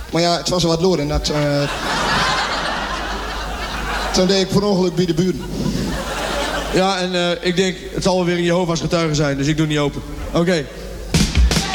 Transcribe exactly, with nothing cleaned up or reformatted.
Maar ja, het was wat loer en dat... Uh... Toen deed ik per ongeluk bij de buren. Ja, en uh, ik denk, het zal wel weer een Jehovah's getuige zijn, dus ik doe niet open. Oké. Okay.